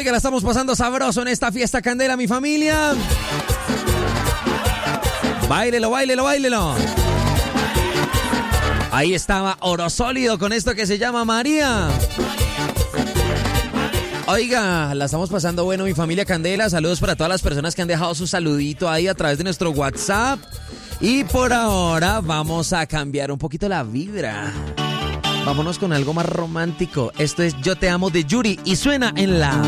Oiga, la estamos pasando sabroso en esta fiesta candela, mi familia. Báilelo, báilelo, báilelo. Ahí estaba Oro Sólido con esto que se llama María. Oiga, la estamos pasando bueno, mi familia candela. Saludos para todas las personas que han dejado su saludito ahí a través de nuestro WhatsApp. Y por ahora vamos a cambiar un poquito la vibra. Vámonos con algo más romántico. Esto es Yo Te Amo de Yuri y suena en la...